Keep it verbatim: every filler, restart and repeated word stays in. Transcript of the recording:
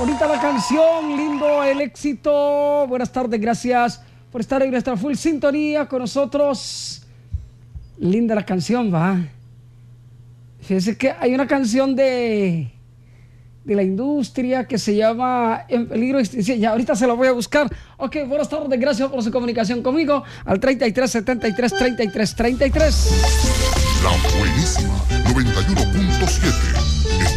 Bonita la canción, lindo el éxito. Buenas tardes, gracias por estar en nuestra full sintonía con nosotros. Linda la canción, va. Fíjense que hay una canción de, de la industria que se llama En peligro de extinción. Ya ahorita se la voy a buscar. Ok, buenas tardes, gracias por su comunicación conmigo al treinta y tres, setenta y tres, treinta y tres, treinta y tres. La buenísima noventa y uno punto siete.